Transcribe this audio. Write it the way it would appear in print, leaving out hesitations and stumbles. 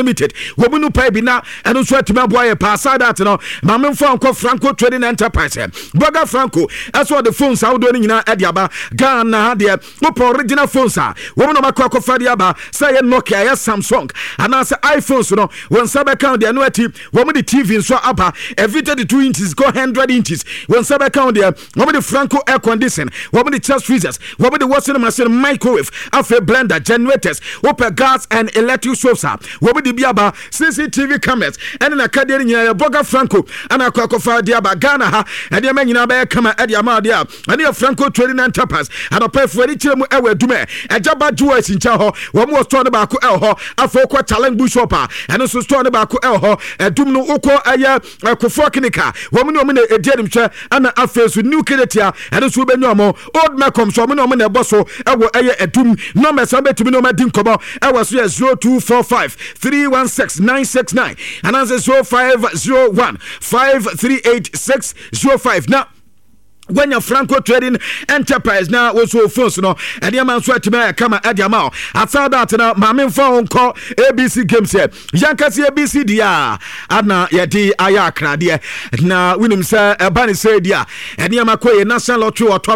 Limited. Womunu pay bina and also at Maboy Passa that no Mamma Franco Franco Trading Enterprise. Burger Franco, as what the phones are doing in Adiaba, Ghana, dear, Upo original phones are. Woman of Macro Fadiaba, say Nokia, Samsung, and answer iPhones, no, when Saba count the annuity, woman the TV in so upper, every 32 inches go 100 inches. When Saba count there, woman the Franco air condition, woman the chest freezers, woman the washing machine microwave, after blender, generators, Upa gas and electric source, woman the Biaba, CCTV cameras, and an academy Burger Franco, and a Cocofa Diaba Ghana, and the man in Abaya Kama at Yamadia, and the Franco Trading Enterprise, and a pay for each of our Dume, and Jabba Jewels in Chaho, one more strong about Elho, a Foko Talent Bushopper, and also strong about Elho, and Dumno Oko Aya, a Kofokinika, woman nominate a Jedimcha, and an affairs with New Kinetia, and a Subenomo, old Malcolm, so many a bosso, our Aya a Dum, no Messabe to be no Madinkobo, I was here 0245 316 969, and answer 0501 538 605. Now, when your Franco Trading Enterprise now also first no and the man sweat to me come at your mouth. I saw that now my phone call ABC games here. Yankasi ABC dia adna yedi ayakra dia na winim say bani say dia and the man national lottery